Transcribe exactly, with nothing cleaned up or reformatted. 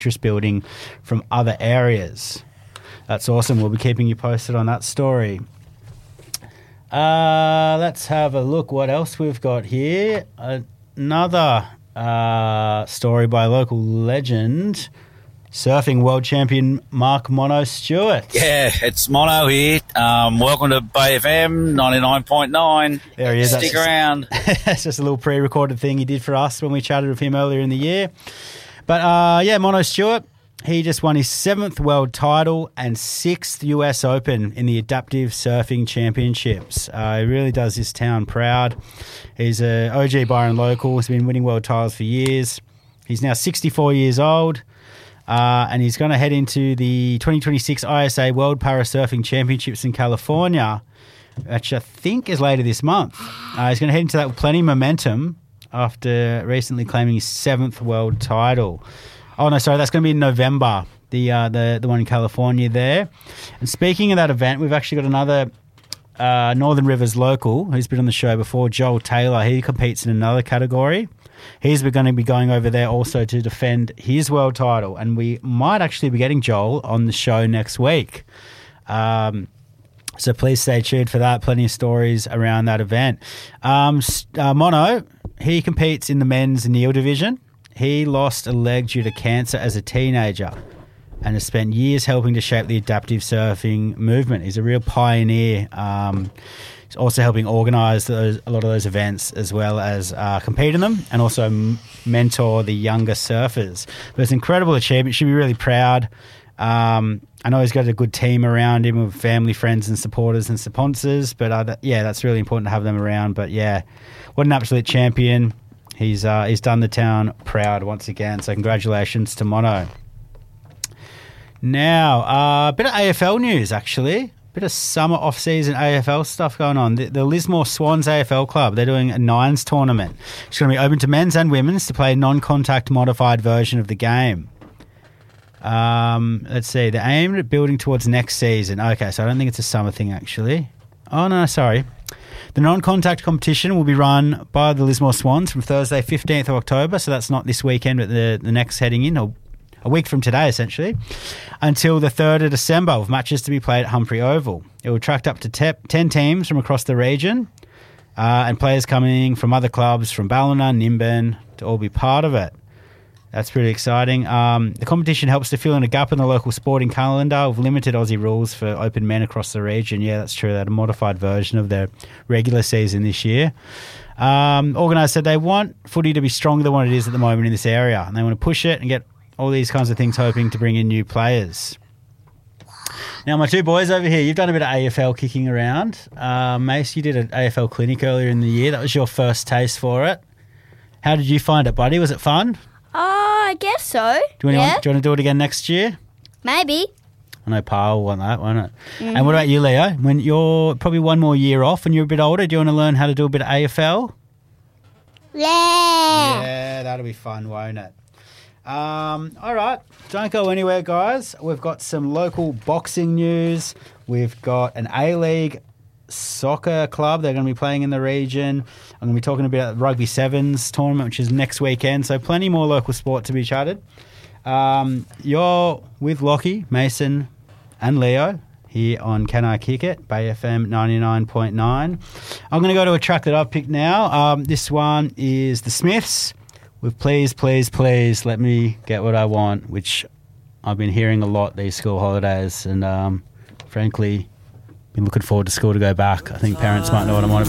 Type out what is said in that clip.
interest building from other areas. That's awesome. We'll be keeping you posted on that story. Uh, let's have a look what else we've got here. Another uh, story by local legend, surfing world champion Mark Mono Stewart. Yeah, it's Mono here. Um, welcome to Bay F M ninety-nine point nine. There he is. Stick That's around. Just, that's just a little pre-recorded thing he did for us when we chatted with him earlier in the year. But uh, yeah, Mono Stewart, he just won his seventh world title and sixth U S Open in the Adaptive Surfing Championships. Uh, he really does his town proud. He's a O G Byron local. He's been winning world titles for years. He's now sixty-four years old. Uh, and he's going to head into the twenty twenty-six I S A World Parasurfing Championships in California, which I think is later this month. Uh, he's going to head into that with plenty of momentum after recently claiming his seventh world title. Oh, no, sorry, that's going to be in November, the uh, the the one in California there. And speaking of that event, we've actually got another uh, Northern Rivers local who's been on the show before, Joel Taylor. He competes in another category. He's going to be going over there also to defend his world title, and we might actually be getting Joel on the show next week. Um, so please stay tuned for that. Plenty of stories around that event. Um, uh, Mono, he competes in the men's kneel division. He lost a leg due to cancer as a teenager and has spent years helping to shape the adaptive surfing movement. He's a real pioneer. Um, he's also helping organise those, a lot of those events as well as uh, compete in them and also m- mentor the younger surfers. But it's an incredible achievement. Should be really proud. Um, I know he's got a good team around him with family, friends and supporters and sponsors. But uh, that, yeah, that's really important to have them around. But yeah, what an absolute champion. He's uh, he's done the town proud once again, so congratulations to Mono. Now, a uh, bit of A F L news, actually. A bit of summer off-season A F L stuff going on. The, the Lismore Swans A F L Club, they're doing a nines tournament. It's going to be open to men's and women's to play a non-contact modified version of the game. Um, let's see, they're aimed at building towards next season. Okay, so I don't think it's a summer thing, actually. Oh, no, sorry. The non-contact competition will be run by the Lismore Swans from Thursday, fifteenth of October, so that's not this weekend, but the, the next heading in, or a week from today, essentially, until the third of December, with matches to be played at Humphrey Oval. It will attract up to te- ten teams from across the region, uh, and players coming from other clubs from Ballina, Nimbin, to all be part of it. That's pretty exciting. Um, the competition helps to fill in a gap in the local sporting calendar with limited Aussie rules for open men across the region. Yeah, that's true. They had a modified version of their regular season this year. Um, organised said they want footy to be stronger than what it is at the moment in this area, and they want to push it and get all these kinds of things, hoping to bring in new players. Now, my two boys over here, you've done a bit of A F L kicking around. Uh, Mace, you did an A F L clinic earlier in the year. That was your first taste for it. How did you find it, buddy? Was it fun? Oh, I guess so. Do you, yeah. want, do you want to do it again next year? Maybe. I know Pa will want that, won't it? Mm-hmm. And what about you, Leo? When you're probably one more year off and you're a bit older, do you want to learn how to do a bit of A F L? Yeah. Yeah, that'll be fun, won't it? Um, all right. Don't go anywhere, guys. We've got some local boxing news. We've got an A-League soccer club. They're going to be playing in the region. I'm going to be talking about the Rugby Sevens tournament, which is next weekend. So plenty more local sport to be chatted. Um, you're with Lockie, Mason and Leo here on Can I Kick It, Bay F M ninety-nine point nine. I'm going to go to a track that I've picked now. Um, this one is The Smiths with Please, Please, Please Let Me Get What I Want, which I've been hearing a lot these school holidays, and um, frankly, been looking forward to school to go back. I think parents might know what I'm on about.